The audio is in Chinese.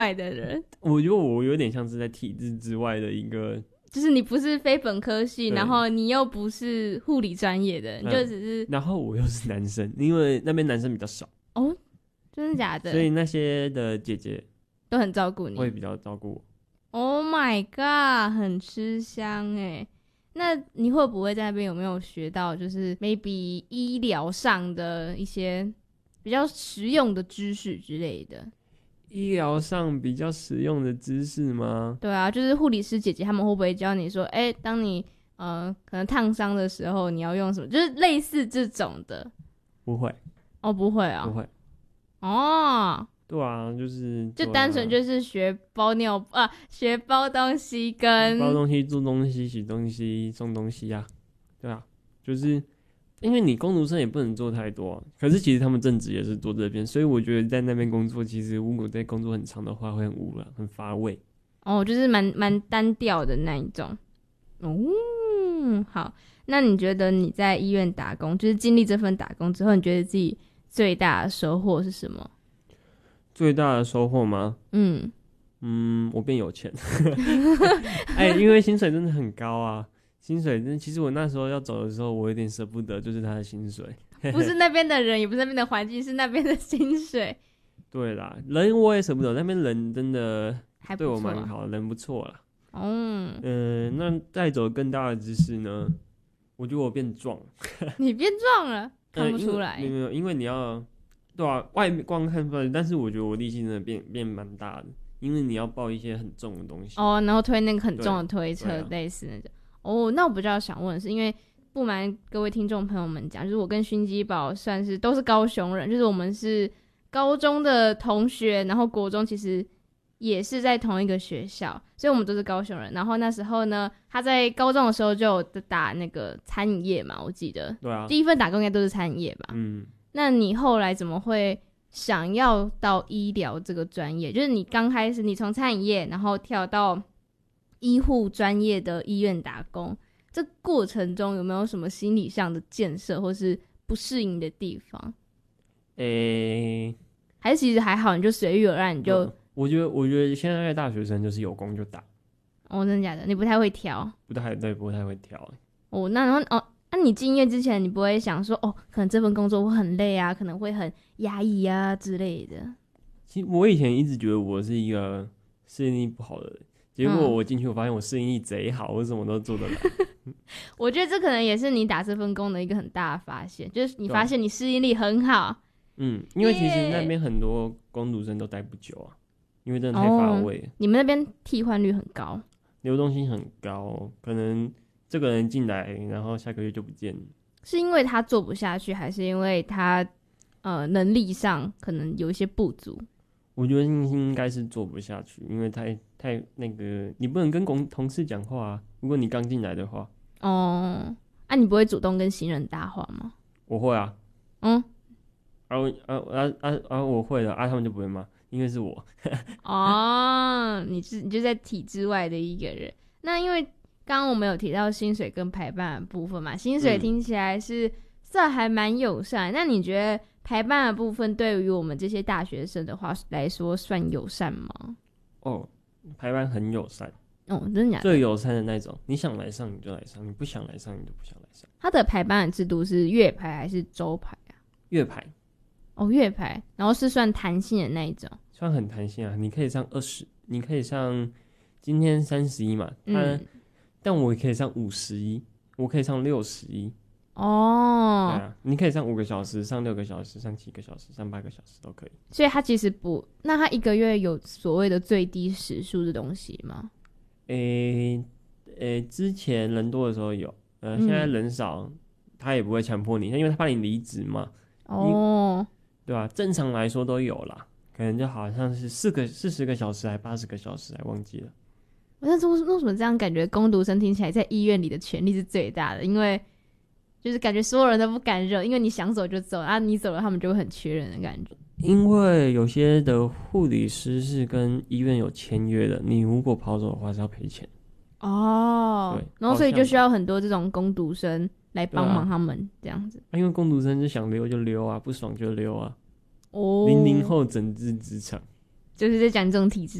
外的人。 我觉得我有点像是在体制之外的一个， 就是你不是非本科系，然后你又不是护理专业的，你就只是、 然后我又是男生，因为那边男生比较少哦，真的假的？ 所以那些的姐姐都很照顾你， 会比较照顾我。 Oh my god， 很吃香哎。那你会不会在那边有没有学到，就是 maybe 医疗上的一些比较实用的知识之类的？ 医疗上比较实用的知识吗？ 对啊，就是护理师姐姐他们会不会教你说，当你可能烫伤的时候你要用什么，就是类似这种的？ 不会。 哦，不会啊， 不会。 哦， 对啊，就单纯就是学包尿学包东西跟包东西、做东西、洗东西、送东西啊。对啊，就是因为你工读生也不能做太多啊，可是其实他们正职也是做这边，所以我觉得在那边工作，其实如果在工作很长的话，会很无聊、很乏味。 哦，就是蛮单调的那一种。哦，好，那你觉得你在医院打工，就是经历这份打工之后，你觉得自己最大的收获是什么？ 最大的收获吗？我变有钱。因为薪水真的很高啊，薪水真的，其实我那时候要走的时候，我有点舍不得，就是他的薪水。 不是那边的人，也不是那边的环境，是那边的薪水。 对啦，人我也舍不得，那边人真的对我还不错啊蛮好的，人不错啦。 那再走更大的知识呢？我觉得我变壮。 你变壮了，看不出来。 没有，因为你要对啊，外面光看出来，但是我觉得我力气真的变蛮大的，因为你要抱一些很重的东西。 然后推那个很重的推车，类似那种。那我比较想问的是，因为不瞒各位听众朋友们讲，就是我跟薰基宝算是都是高雄人，就是我们是高中的同学，然后国中其实也是在同一个学校，所以我们都是高雄人。然后那时候呢，他在高中的时候就有打那个餐饮业嘛，我记得。 对啊。 第一份打工应该都是餐饮业吧？那你后来怎么会想要到医疗这个专业？就是你刚开始你从餐饮业，然后跳到医护专业的医院打工，这过程中有没有什么心理上的建设或是不适应的地方？还是其实还好，你就随遇而安，你就我觉得现在的大学生就是有工就打。 真的假的？你不太会挑？ 不太会挑。 那然后那你进医院之前，你不会想说可能这份工作会很累啊，可能会很压抑啊之类的？ 其实我以前一直觉得我是一个适应力不好的人，结果我进去我发现我适应力贼好，我什么都做得来。 我觉得这可能也是你打这份工的一个很大的发现，就是你发现你适应力很好。 因为其实那边很多工读生都待不久啊，因为真的太乏味了。 你们那边替换率很高， 流动性很高，可能这个人进来，然后下个月就不见了。 是因为他做不下去，还是因为他能力上可能有一些不足？ 我觉得应该是做不下去，因为太那个，你不能跟同事讲话啊。如果你刚进来的话。 你不会主动跟新人搭话吗？ 我会啊。我会的啊，他们就不会骂，因为是我。 你就在体制外的一个人。那因为刚刚我们有提到薪水跟排班的部分嘛，薪水听起来是算还蛮友善。那你觉得排班的部分对于我们这些大学生的话来说算友善吗？ 排班很友善。 真的假的？ 最友善的那种，你想来上你就来上，你不想来上你就不想来上。 他的排班的制度是月排还是周排啊？ 月排。 月排，然后是算弹性的那一种。 算很弹性啊，你可以上20，你可以上今天31嘛，但我也可以上51，我可以上61。对啊，你可以上5个小时，上6个小时，上7个小时，上8个小时都可以。 所以他其实不，那他一个月有所谓的最低时数的东西吗？ 之前人多的时候有，现在人少，他也不会强迫你，因为他怕你离职嘛。对吧？正常来说都有啦，可能就好像是40个小时还80个小时，还忘记了。 但是为什么这样感觉工读生听起来在医院里的权利是最大的？因为就是感觉所有人都不敢惹，因为你想走就走啊，你走了他们就会很缺人的感觉。 因为有些的护理师是跟医院有签约的，你如果跑走的话是要赔钱。 对，然后所以就需要很多这种工读生来帮忙他们这样子。 因为工读生就想溜就溜啊，不爽就溜啊。00后整治职场。 就是在讲这种体质